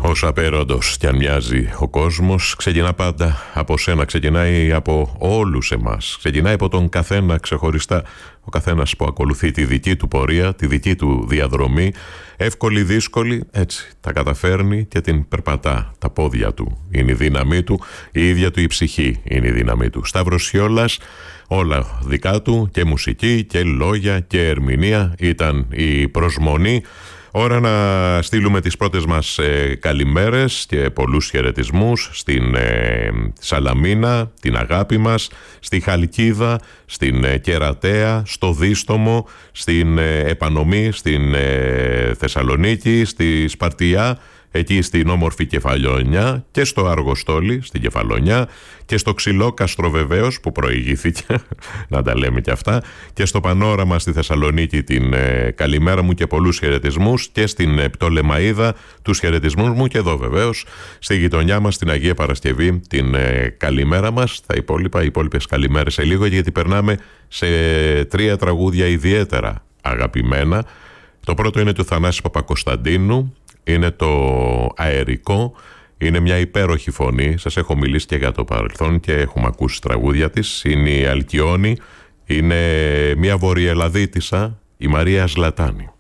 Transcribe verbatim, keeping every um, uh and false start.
Όσο απέραντος κι αν μοιάζει ο κόσμος, ξεκινά πάντα από σένα, ξεκινάει από όλους εμάς, ξεκινάει από τον καθένα ξεχωριστά. Ο καθένας που ακολουθεί τη δική του πορεία, τη δική του διαδρομή, εύκολη, δύσκολη, έτσι τα καταφέρνει και την περπατά. Τα πόδια του είναι η δύναμή του, η ίδια του η ψυχή είναι η δύναμή του. Σταύρος Σιώλας, όλα δικά του, και μουσική και λόγια και ερμηνεία ήταν η προσμονή. Ώρα να στείλουμε τις πρώτες μας ε, καλημέρες και πολλούς χαιρετισμούς στην ε, Σαλαμίνα, την αγάπη μας, στη Χαλκίδα, στην ε, Κερατέα, στο Δίστομο, στην ε, Επανομή, στην ε, Θεσσαλονίκη, στη Σπαρτιά, εκεί στην όμορφη Κεφαλονιά, και στο Αργοστόλι, στην Κεφαλονιά, και στο Ξυλόκαστρο βεβαίως που προηγήθηκε, να τα λέμε και αυτά, και στο Πανόραμα στη Θεσσαλονίκη την ε, καλημέρα μου και πολλούς χαιρετισμούς, και στην ε, Πτολεμαΐδα τους χαιρετισμούς μου, και εδώ βεβαίως στη γειτονιά μας στην Αγία Παρασκευή την ε, καλημέρα μας. Τα υπόλοιπα, οι υπόλοιπες καλημέρες σε λίγο, γιατί περνάμε σε τρία τραγούδια ιδιαίτερα αγαπημένα. Το πρώτο είναι του Θανάση Παπακοσταντίνου. Είναι το Αερικό, είναι μια υπέροχη φωνή, σας έχω μιλήσει και για το παρελθόν και έχουμε ακούσει τραγούδια της. Είναι η Αλκιόνη, είναι μια βορειοελλαδίτισσα, η Μαρία Ζλατάνη.